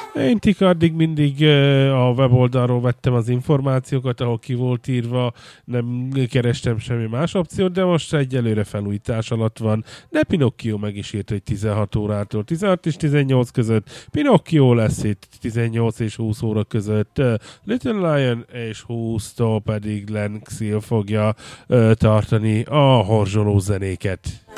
Én addig mindig a weboldalról vettem az információkat, ahol ki volt írva, nem kerestem semmi más opciót, de most egyelőre felújítás alatt van. De Pinocchio meg is írt, hogy 16 órától 16 és 18 között. Pinocchio lesz itt 18 és 20 óra között. Little Lion és 20-tól pedig Len Seal fogja tartani a horzsoló zenéket.